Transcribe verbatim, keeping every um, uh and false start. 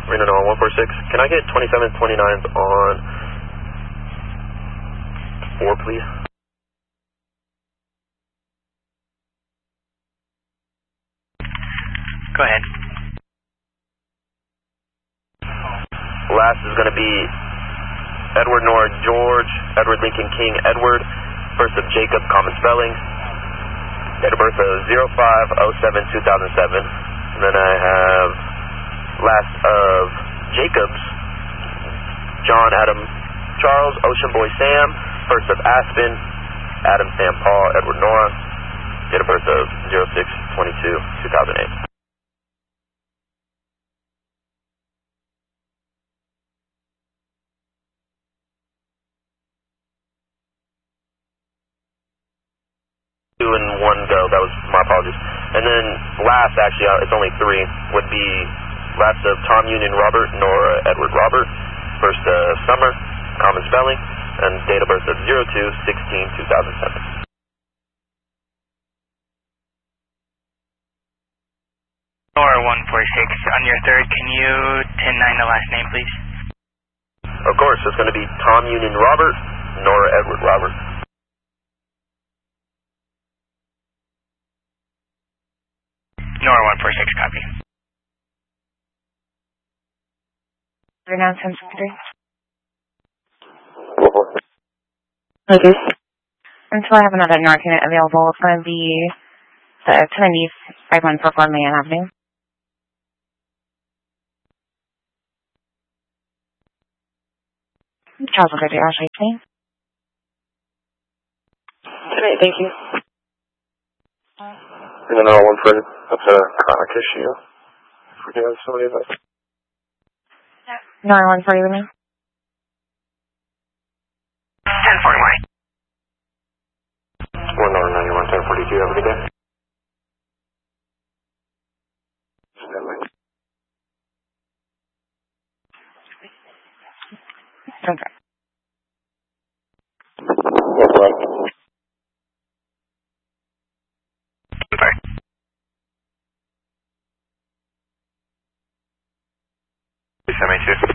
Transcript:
Reno Noah one four six. Can I get twenty-seven twenty-nines on four, please? Go ahead. Last is going to be Edward Nora George, Edward Lincoln King Edward, first of Jacob, common spelling, date of birth of zero five oh seven two thousand seven. And then I have last of Jacobs, John Adam Charles, Ocean Boy Sam, first of Aspen, Adam Sam Paul, Edward Nora, date of birth of zero six twenty-two two thousand eight. Two and one go, that was my apologies. And then last, actually, uh, it's only three, would be last of Tom Union Robert, Nora Edward Robert, first uh, Summer, common spelling, and date of birth of zero two sixteen two thousand seven. Nora one four six, on your third, can you ten nine the last name, please? Of course, it's going to be Tom Union Robert, Nora Edward Robert. Nora one four six, copy. Now ten three. Okay. Until I have another NARC unit available, it's going to be the ten East five one four four Main Avenue. Charles will go to Ashley, please. Great, thank you. And then one for that's a chronic issue. If we can have somebody that. nine one for you now. ten forty-one. One Nora ninety-one ten forty-two. Have a good day. Okay. Yes, right. seventy-two.